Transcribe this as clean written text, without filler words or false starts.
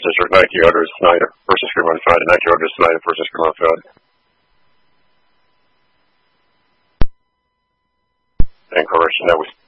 District, Nike Others Snyder versus Scrimmon Friday, Nike Others Snyder versus Scrimmon Friday. And correction, that was